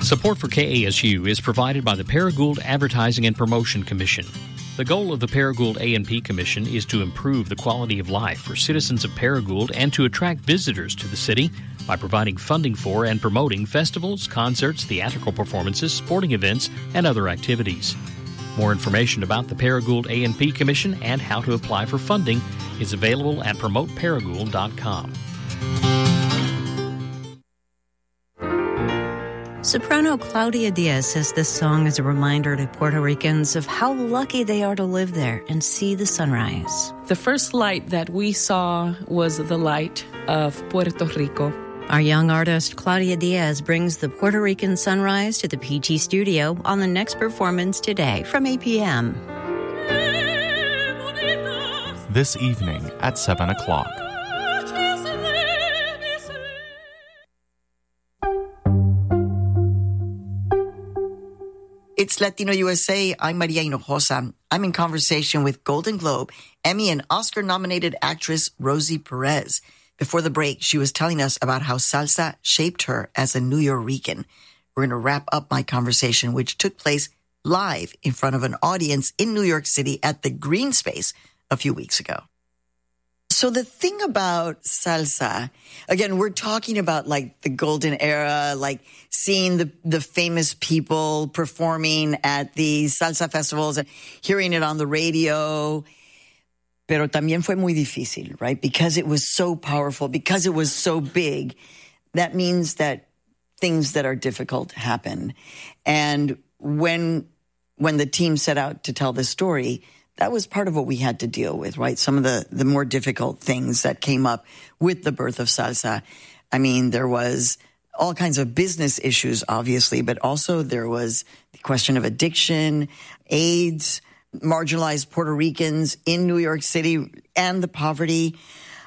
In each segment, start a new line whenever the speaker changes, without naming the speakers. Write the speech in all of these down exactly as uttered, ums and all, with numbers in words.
Support for K A S U is provided by the Paragould Advertising and Promotion Commission. The goal of the Paragould A and P Commission is to improve the quality of life for citizens of Paragould and to attract visitors to the city by providing funding for and promoting festivals, concerts, theatrical performances, sporting events, and other activities. More information about the Paragould A and P Commission and how to apply for funding is available at promote paragould dot com.
Soprano Claudia Diaz says this song is a reminder to Puerto Ricans of how lucky they are to live there and see the sunrise.
The first light that we saw was the light of Puerto Rico.
Our young artist Claudia Diaz brings the Puerto Rican sunrise to the P T studio on the next performance today from eight p.m.
This evening at seven o'clock.
It's Latino U S A. I'm Maria Hinojosa. I'm in conversation with Golden Globe, Emmy, and Oscar-nominated actress Rosie Perez. Before the break, she was telling us about how salsa shaped her as a New Yorican. We're going to wrap up my conversation, which took place live in front of an audience in New York City at the Green Space a few weeks ago. So the thing about salsa, again, we're talking about like the golden era, like seeing the, the famous people performing at the salsa festivals and hearing it on the radio. Pero también fue muy difícil, right? Because it was so powerful, because it was so big, that means that things that are difficult happen. And when, when the team set out to tell this story, that was part of what we had to deal with, right? Some of the, the more difficult things that came up with the birth of salsa. I mean, there was all kinds of business issues, obviously, but also there was the question of addiction, AIDS, marginalized Puerto Ricans in New York City, and the poverty.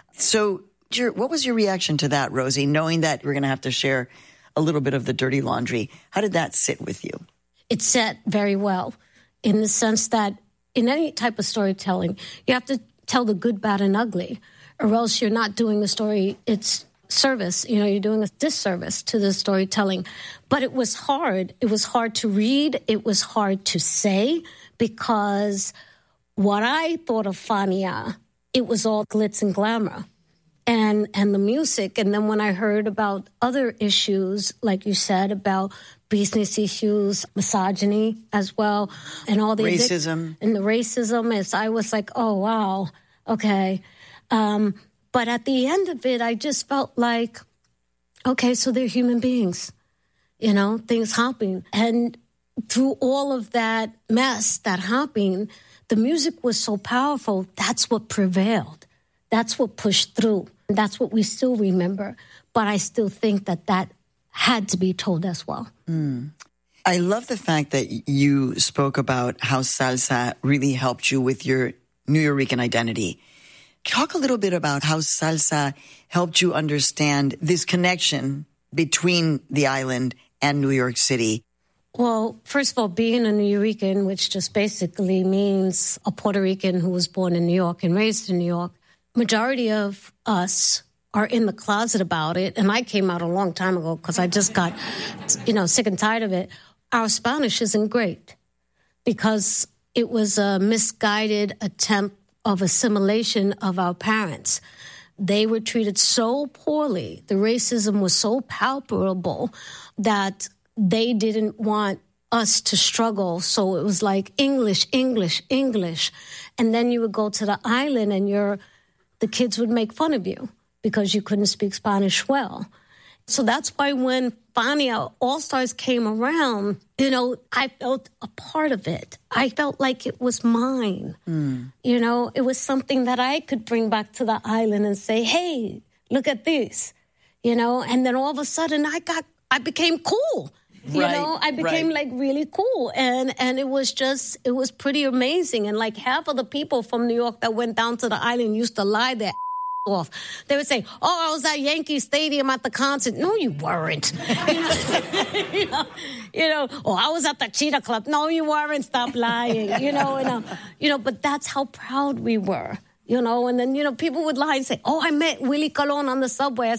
So your, what was your reaction to that, Rosie, knowing that we're going to have to share a little bit of the dirty laundry? How did that sit with you?
It sat very well in the sense that in any type of storytelling, you have to tell the good, bad, and ugly, or else you're not doing the story its service. You know, you're doing a disservice to the storytelling. But it was hard. It was hard to read. It was hard to say, because what I thought of Fania, it was all glitz and glamour and, and the music. And then when I heard about other issues, like you said, about business issues, misogyny as well, and all the
racism.
Addic- and the racism, is I was like, oh, wow, okay. Um, but at the end of it, I just felt like, okay, so they're human beings, you know, things happen. And through all of that mess that happened, the music was so powerful. That's what prevailed. That's what pushed through. That's what we still remember. But I still think that that had to be told as well.
Mm. I love the fact that you spoke about how salsa really helped you with your New Yorican identity. Talk a little bit about how salsa helped you understand this connection between the island and New York City.
Well, first of all, being a New Yorican, which just basically means a Puerto Rican who was born in New York and raised in New York, majority of us are in the closet about it. And I came out a long time ago because I just got, you know, sick and tired of it. Our Spanish isn't great because it was a misguided attempt of assimilation of our parents. They were treated so poorly. The racism was so palpable that they didn't want us to struggle. So it was like English, English, English. And then you would go to the island and you're, the kids would make fun of you because you couldn't speak Spanish well. So that's why when Fania All-Stars came around, you know, I felt a part of it. I felt like it was mine. Mm. You know, it was something that I could bring back to the island and say, hey, look at this. You know, and then all of a sudden I got, I became cool. You right, know, I became right. like really cool. And and it was just, it was pretty amazing. And like half of the people from New York that went down to the island used to lie their off. They would say, oh, I was at Yankee Stadium at the concert. No, you weren't. You know, you know, you know, oh, I was at the Cheetah Club. No, you weren't. Stop lying. You know, and, uh, you know, but that's how proud we were. You know, and then, you know, people would lie and say, oh, I met Willie Colon on the subway. I said,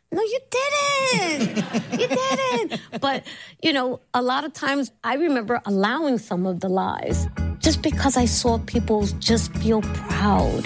No, you didn't. You didn't. But, you know, a lot of times I remember allowing some of the lies just because I saw people just feel proud.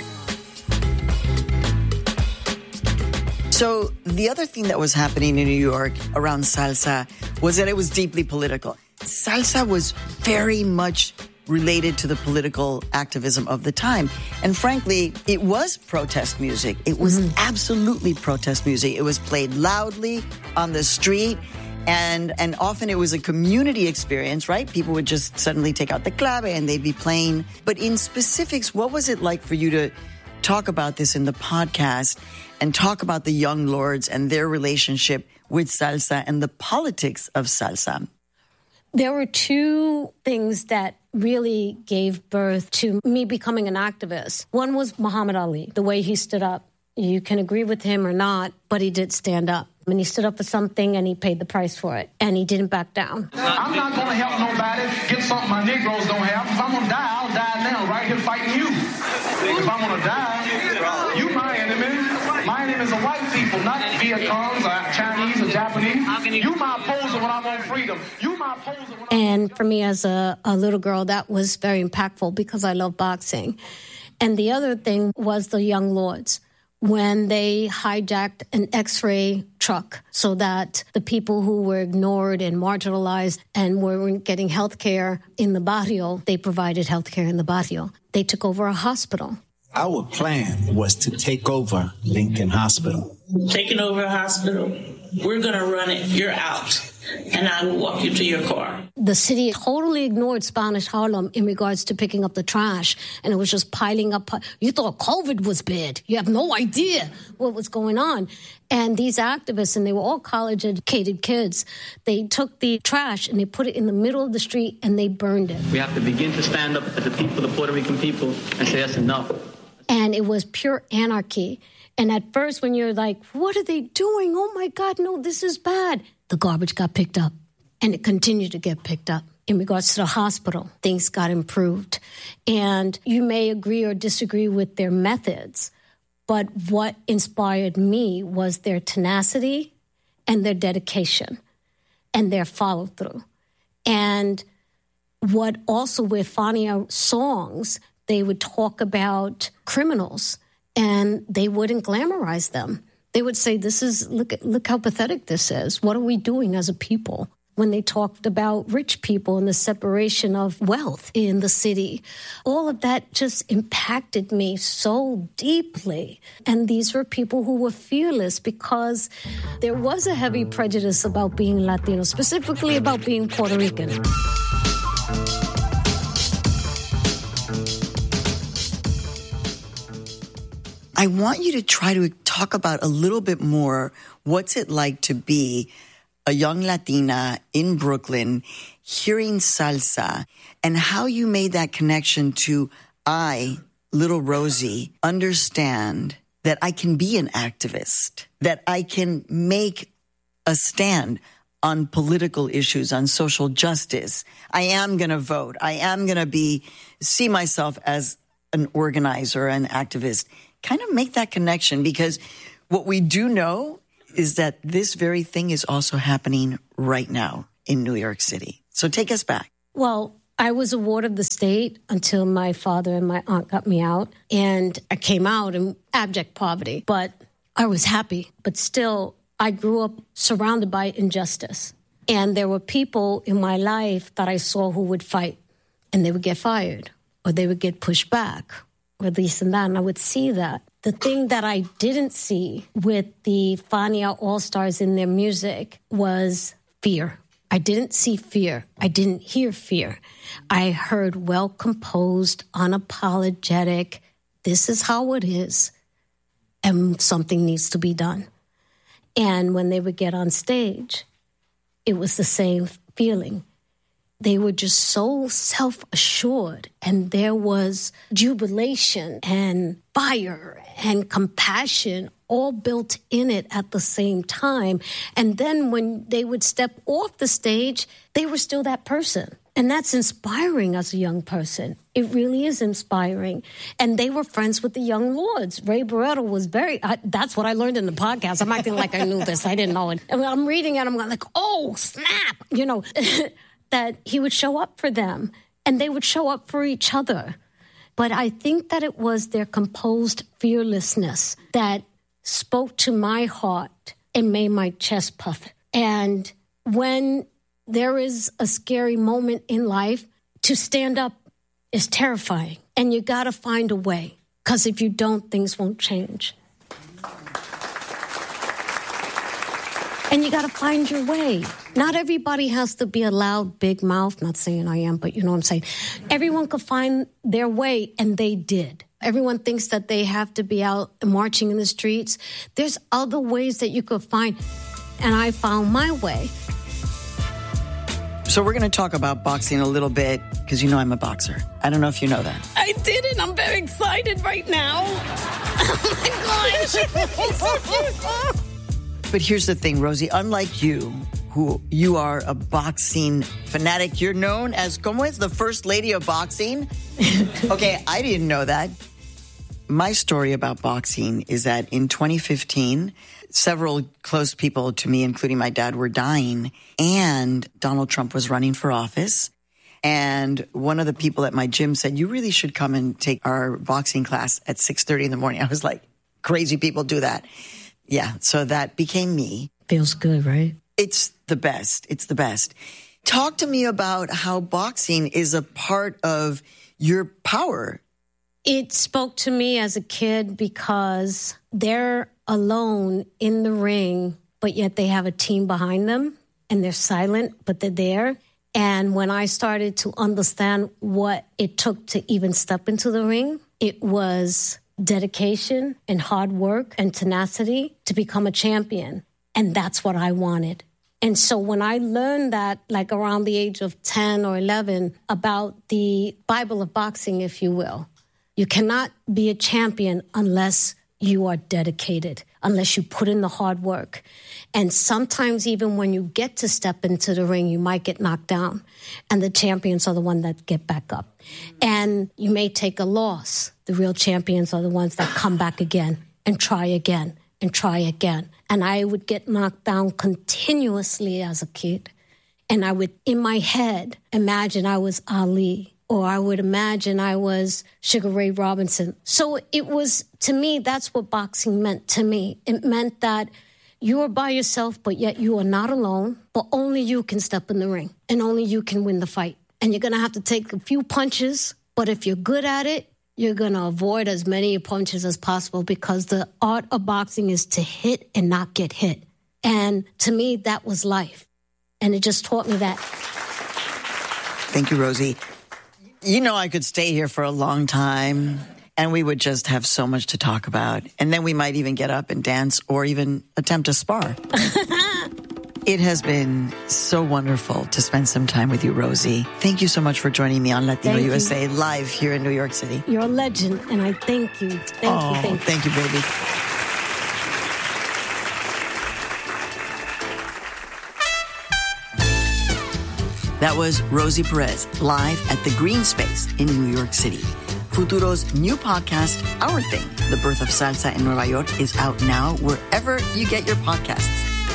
So the other thing that was happening in New York around salsa was that it was deeply political. Salsa was very much related to the political activism of the time. And frankly, it was protest music. It was mm-hmm. absolutely protest music. It was played loudly on the street. And and often it was a community experience, right? People would just suddenly take out the clave and they'd be playing. But in specifics, what was it like for you to talk about this in the podcast and talk about the Young Lords and their relationship with salsa and the politics of salsa?
There were two things that really gave birth to me becoming an activist. One was Muhammad Ali, the way he stood up. You can agree with him or not, but he did stand up. And he stood up for something and he paid the price for it. And he didn't back down.
I'm not going to help nobody get something my Negroes don't have. If I'm going to die, I'll die now, right here fighting you. If I'm going to die, you my enemy. My enemy is the white people, not Viet Congs or Chinese or Japanese. You my opposer when I want freedom. You my opposer when I
And for me as a, a little girl, that was very impactful because I love boxing. And the other thing was the Young Lords, when they hijacked an X-ray truck so that the people who were ignored and marginalized and weren't getting health care in the barrio, they provided health care in the barrio. They took over a hospital.
Our plan was to take over Lincoln Hospital.
Taking over a hospital, we're going to run it, you're out, and I will walk you to your car.
The city totally ignored Spanish Harlem in regards to picking up the trash, and it was just piling up. You thought COVID was bad. You have no idea what was going on. And these activists, and they were all college-educated kids, they took the trash and they put it in the middle of the street and they burned it.
We have to begin to stand up as the people, the Puerto Rican people, and say that's enough.
And it was pure anarchy. And at first, when you're like, what are they doing? Oh, my God, no, this is bad. The garbage got picked up, and it continued to get picked up. In regards to the hospital, things got improved. And you may agree or disagree with their methods, but what inspired me was their tenacity and their dedication and their follow-through. And what also with Fania songs, they would talk about criminals, and they wouldn't glamorize them. They would say, this is, look, look how pathetic this is. What are we doing as a people? When they talked about rich people and the separation of wealth in the city, all of that just impacted me so deeply. And these were people who were fearless because there was a heavy prejudice about being Latino, specifically about being Puerto Rican.
I want you to try to talk about a little bit more what's it like to be a young Latina in Brooklyn hearing salsa and how you made that connection to I, little Rosie, understand that I can be an activist, that I can make a stand on political issues, on social justice. I am going to vote. I am going to be see myself as an organizer, an activist. Kind of make that connection, because what we do know is that this very thing is also happening right now in New York City. So take us back.
Well, I was a ward of the state until my father and my aunt got me out. And I came out in abject poverty, but I was happy. But still, I grew up surrounded by injustice. And there were people in my life that I saw who would fight, and they would get fired, or they would get pushed back, or this and that, and I would see that. The thing that I didn't see with the Fania All-Stars in their music was fear. I didn't see fear. I didn't hear fear. I heard well-composed, unapologetic, this is how it is, and something needs to be done. And when they would get on stage, it was the same feeling. They were just so self-assured, and there was jubilation and fire and compassion all built in it at the same time. And then when they would step off the stage, they were still that person. And that's inspiring as a young person. It really is inspiring. And they were friends with the young lords. Ray Barretto was very, I, that's what I learned in the podcast. I'm acting like I knew this. I didn't know it. And I'm reading it, I'm like, oh, snap. You know, that he would show up for them and they would show up for each other. But I think that it was their composed fearlessness that spoke to my heart and made my chest puff. And when there is a scary moment in life, to stand up is terrifying. And you got to find a way, because if you don't, things won't change. And you got to find your way. Not everybody has to be a loud, big mouth. Not saying I am, but you know what I'm saying. Everyone could find their way, and they did. Everyone thinks that they have to be out marching in the streets. There's other ways that you could find, and I found my way.
So we're going to talk about boxing a little bit, because you know I'm a boxer. I don't know if you know that.
I didn't. I'm very excited right now. Oh, my gosh.
But here's the thing, Rosie. Unlike you, who you are a boxing fanatic, you're known as, ¿cómo es? The first lady of boxing? Okay, I didn't know that. My story about boxing is that in twenty fifteen, several close people to me, including my dad, were dying, and Donald Trump was running for office. And one of the people at my gym said, you really should come and take our boxing class at six thirty in the morning. I was like, crazy people do that. Yeah, so that became me.
Feels good, right?
It's the best. It's the best. Talk to me about how boxing is a part of your power.
It spoke to me as a kid because they're alone in the ring, but yet they have a team behind them, and they're silent, but they're there. And when I started to understand what it took to even step into the ring, it was dedication and hard work and tenacity to become a champion. And that's what I wanted. And so when I learned that, like around the age of ten or eleven, about the Bible of boxing, if you will, you cannot be a champion unless you are dedicated, unless you put in the hard work. And sometimes even when you get to step into the ring, you might get knocked down. And the champions are the ones that get back up. And you may take a loss. The real champions are the ones that come back again and try again and try again. And I would get knocked down continuously as a kid. And I would, in my head, imagine I was Ali, or I would imagine I was Sugar Ray Robinson. So it was, to me, that's what boxing meant to me. It meant that you are by yourself, but yet you are not alone, but only you can step in the ring, and only you can win the fight. And you're going to have to take a few punches, but if you're good at it, you're going to avoid as many punches as possible, because the art of boxing is to hit and not get hit. And to me, that was life. And it just taught me that.
Thank you, Rosie. You know, I could stay here for a long time, and we would just have so much to talk about. And then we might even get up and dance, or even attempt to spar. It has been so wonderful to spend some time with you, Rosie. Thank you so much for joining me on Latino
Thank
U S A
you.
live here in New York City.
You're a legend, and I thank you. Thank
oh,
you, thank you.
Thank you, baby. That was Rosie Perez, live at the Green Space in New York City. Futuro's new podcast, Our Thing, The Birth of Salsa in Nueva York, is out now wherever you get your podcasts.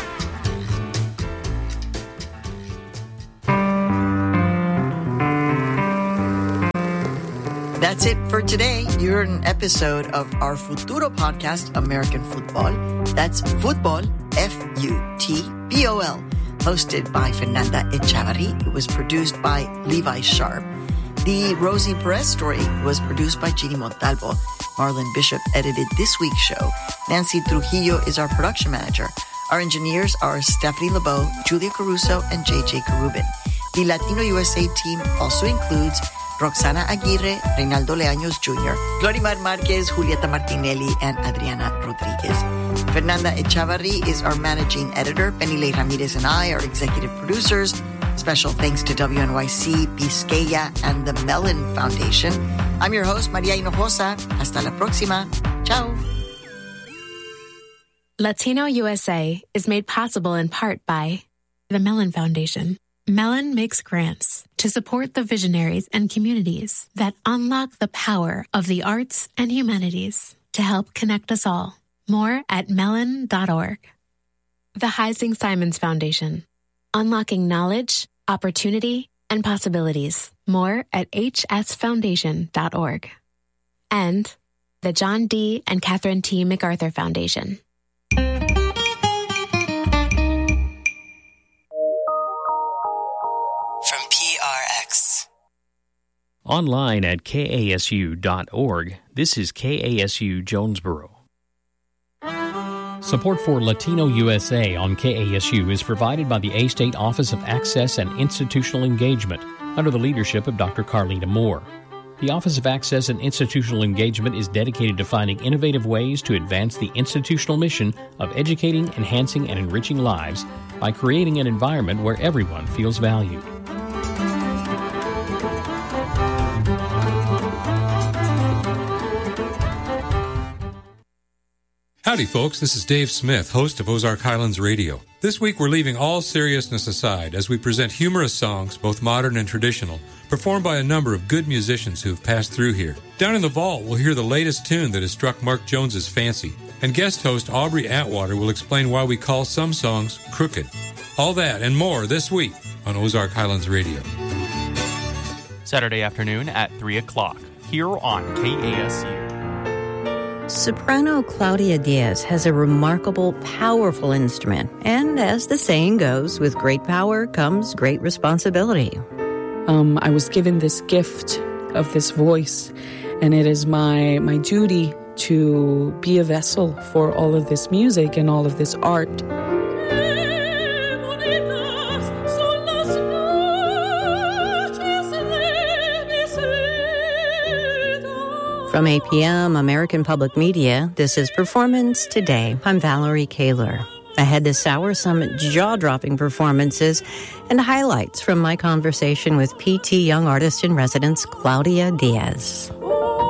That's it for today. You heard an episode of our Futuro podcast, American Football. That's football, F U T B O L. Hosted by Fernanda Echavarri. It was produced by Levi Sharp. The Rosie Perez story was produced by Chini Montalvo. Marlon Bishop edited this week's show. Nancy Trujillo is our production manager. Our engineers are Stephanie LeBeau, Julia Caruso, and J J Carubin. The Latino U S A team also includes Roxana Aguirre, Reynaldo Leaños Junior, Glorimar Marquez, Julieta Martinelli, and Adriana Rodriguez. Fernanda Echavarri is our managing editor. Benile Ramirez and I are executive producers. Special thanks to W N Y C, Biscaya, and the Mellon Foundation. I'm your host, Maria Hinojosa. Hasta la próxima. Ciao.
Latino U S A is made possible in part by the Mellon Foundation. Mellon makes grants to support the visionaries and communities that unlock the power of the arts and humanities to help connect us all. More at mellon dot org. The Heising Simons Foundation, unlocking knowledge, opportunity, and possibilities. More at h s foundation dot org. And the John D. and Catherine T. MacArthur Foundation.
From P R X.
Online at k a s u dot org, this is K A S U Jonesboro. Support for Latino U S A on K A S U is provided by the A-State Office of Access and Institutional Engagement under the leadership of Doctor Carlina Moore. The Office of Access and Institutional Engagement is dedicated to finding innovative ways to advance the institutional mission of educating, enhancing, and enriching lives by creating an environment where everyone feels valued.
Howdy, folks. This is Dave Smith, host of Ozark Highlands Radio. This week, we're leaving all seriousness aside as we present humorous songs, both modern and traditional, performed by a number of good musicians who have passed through here. Down in the vault, we'll hear the latest tune that has struck Mark Jones's fancy. And guest host Aubrey Atwater will explain why we call some songs crooked. All that and more this week on Ozark Highlands Radio.
Saturday afternoon at three o'clock, here on K A S U.
Soprano Claudia Diaz has a remarkable, powerful instrument. And as the saying goes, with great power comes great responsibility.
Um, I was given this gift of this voice, and it is my, my duty to be a vessel for all of this music and all of this art.
From A P M, American Public Media, this is Performance Today. I'm Valerie Kaler. Ahead this hour, some jaw-dropping performances and highlights from my conversation with P T Young Artist in Residence, Claudia Diaz.